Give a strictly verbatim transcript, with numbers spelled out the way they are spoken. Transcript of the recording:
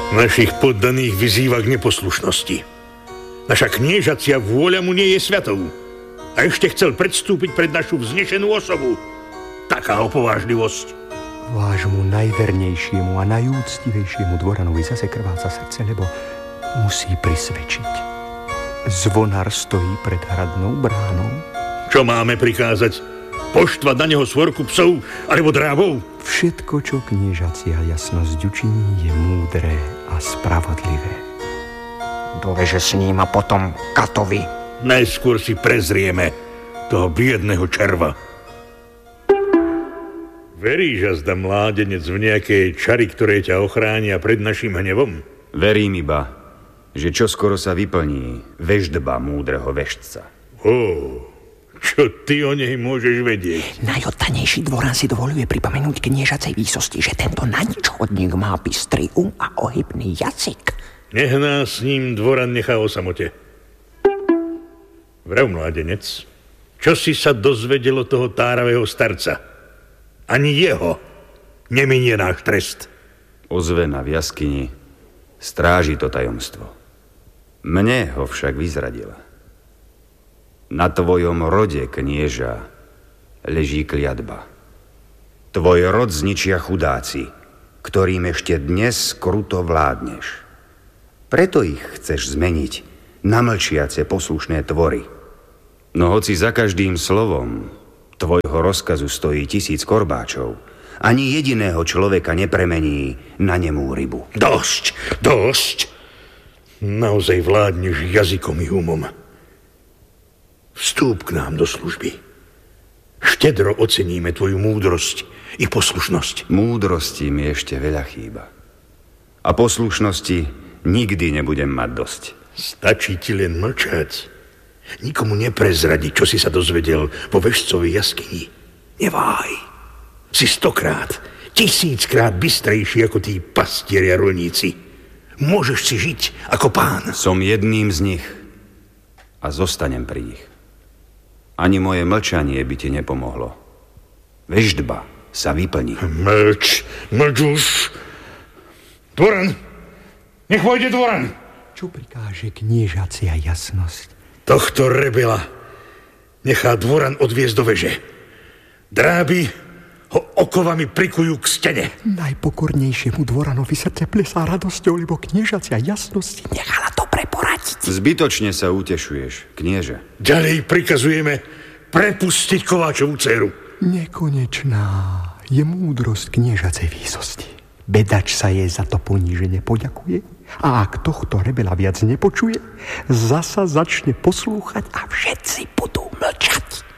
Našich poddaných vyzýva k neposlušnosti. Naša kniežacia vôľa mu nie je sviatou. A ešte chcel predstúpiť pred našu vznešenú osobu. Taká opovážlivosť. Vášmu najvernejšiemu a najúctivejšiemu dvoranovi zase krváca srdce, lebo musí prisvedčiť. Zvonár stojí pred hradnou bránou. Čo máme prikázať? Poštvať na neho svorku psov alebo drábov? Všetko, čo kniežacia jasnosť učiní, je múdre a spravodlivé. Do veže s ním a potom katovi. Najskôr si prezrieme toho biedného červa. Veríš, azda mládenec, v nejakej čary, ktoré ťa ochránia pred našim hnevom? Verím iba, že čoskoro sa vyplní veždba múdreho veštca. Ó, čo ty o nej môžeš vedieť? Najoddanejší dvoran si dovoluje pripomenúť kniežacej výsosti, že tento naničhodník má bystrý um a ohybný jazyk. Nech nás s ním dvoran nechá o samote. Vrav, mládenec, čo si sa dozvedel od toho táravého starca? Ani jeho neminie náš trest. Ozvena v jaskyni stráži to tajomstvo. Mne ho však vyzradila. Na tvojom rode, knieža, leží kliatba. Tvoj rod zničia chudáci, ktorým ešte dnes kruto vládneš. Preto ich chceš zmeniť na mlčiace poslušné tvory. No hoci za každým slovom tvojho rozkazu stojí tisíc korbáčov, ani jediného človeka nepremení na nemú rybu. Dosť, dosť. Naozaj vládneš jazykom i umom. Vstúp k nám do služby. Štedro oceníme tvoju múdrosť i poslušnosť. Múdrosti mi ešte veľa chýba. A poslušnosti nikdy nebudem mať dosť. Stačí ti len mlčať. Nikomu neprezradi, čo si sa dozvedel vo veštcovej jaskyni. Neváhaj. Si stokrát, tisíckrát bystrejší ako tí pastieri a rolníci. Môžeš si žiť ako pán. Som jedným z nich a zostanem pri nich. Ani moje mlčanie by ti nepomohlo. Veždba sa vyplní. Mlč, mlč už. Dvoran, nech vojde dvoran. Čo prikáže kniežacia jasnosť? Tohto rebela nechá dvoran odviesť do veže. Dráby ho okovami prikujú k stene. Najpokornejšiemu dvoranovi srdce plesá radosťou, lebo kniežacia jasnosť nechala dobre poradiť. Zbytočne sa utešuješ, knieže. Ďalej prikazujeme prepustiť Kováčovú dceru. Nekonečná je múdrosť kniežacej výsosti. Bedač sa jej za to ponížene poďakuje. A ak tohto rebela viac nepočuje, zasa začne poslúchať a všetci budú mlčať.